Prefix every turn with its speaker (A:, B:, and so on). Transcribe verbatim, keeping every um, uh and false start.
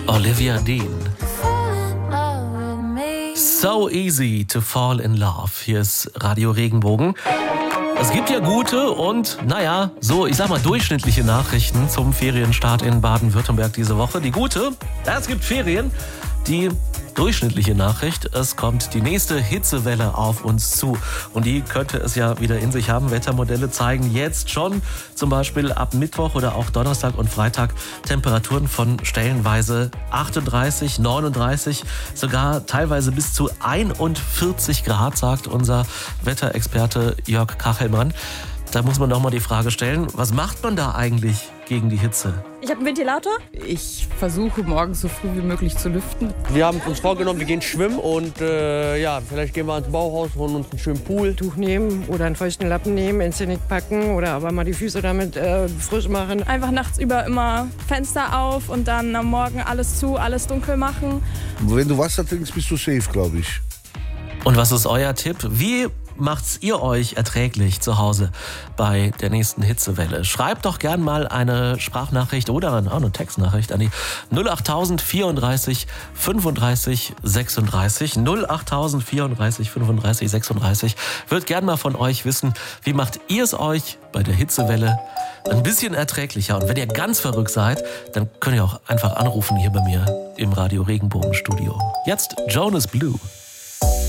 A: Olivia Dean. So easy to fall in love. Hier ist Radio Regenbogen. Es gibt ja gute und, naja, so, ich sag mal, durchschnittliche Nachrichten zum Ferienstart in Baden-Württemberg diese Woche. Die gute, es gibt Ferien. Die durchschnittliche Nachricht, es kommt die nächste Hitzewelle auf uns zu. Und die könnte es ja wieder in sich haben. Wettermodelle zeigen jetzt schon zum Beispiel ab Mittwoch oder auch Donnerstag und Freitag Temperaturen von stellenweise achtunddreißig, neununddreißig, sogar teilweise bis zu einundvierzig Grad, sagt unser Wetterexperte Jörg Kachelmann. Da muss man doch mal die Frage stellen, was macht man da eigentlich gegen die Hitze?
B: Ich habe einen Ventilator.
C: Ich versuche morgens so früh wie möglich zu lüften.
D: Wir haben uns vorgenommen, wir gehen schwimmen und äh, ja, vielleicht gehen wir ans Bauhaus, holen uns einen schönen Pool.
E: Tuch nehmen oder einen feuchten Lappen nehmen, ins Genick packen oder aber mal die Füße damit äh, frisch machen.
B: Einfach nachts über immer Fenster auf und dann am Morgen alles zu, alles dunkel machen.
F: Wenn du Wasser trinkst, bist du safe, glaube ich.
A: Und was ist euer Tipp? Wie macht's ihr euch erträglich zu Hause bei der nächsten Hitzewelle? Schreibt doch gern mal eine Sprachnachricht oder auch eine Textnachricht an die null acht vierunddreißig fünfunddreißig sechsunddreißig. null acht vierunddreißig fünfunddreißig sechsunddreißig. Würd gern mal von euch wissen, wie macht ihr es euch bei der Hitzewelle ein bisschen erträglicher? Und wenn ihr ganz verrückt seid, dann könnt ihr auch einfach anrufen hier bei mir im Radio Regenbogen Studio. Jetzt Jonas Blue.